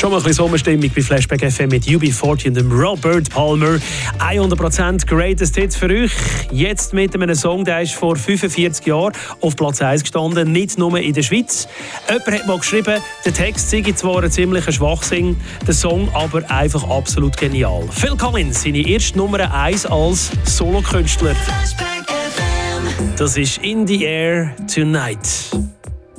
Schon mal ein bisschen Sommerstimmung bei Flashback FM mit UB40 und dem Robert Palmer. 100% Greatest Hits für euch. Jetzt mit einem Song, der ist vor 45 Jahren auf Platz 1 gestanden, nicht nur in der Schweiz. Jemand hat mal geschrieben, der Text sei zwar ein ziemlicher Schwachsinn, der Song aber einfach absolut genial. Phil Collins, seine erste Nummer 1 als Solokünstler. Das ist In the Air Tonight.